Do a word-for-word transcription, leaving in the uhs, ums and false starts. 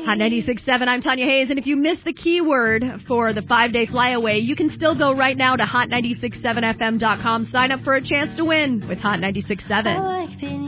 Hot ninety-six point seven, I'm Tanya Hayes, and if you missed the keyword for the five-day flyaway, you can still go right now to hot nine six seven f m dot com. Sign up for a chance to win with Hot ninety-six point seven.